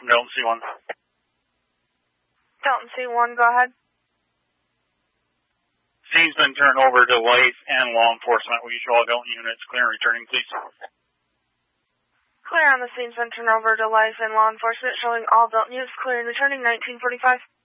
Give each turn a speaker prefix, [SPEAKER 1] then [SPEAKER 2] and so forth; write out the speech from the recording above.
[SPEAKER 1] from Delton C1.
[SPEAKER 2] Delton C1, go ahead.
[SPEAKER 1] Scene's been turned over to life and law enforcement. Will you show all Delton units clear and returning, please?
[SPEAKER 2] Clear on the scene's been turned over to life and law enforcement, showing all Delton units clear and returning 1945.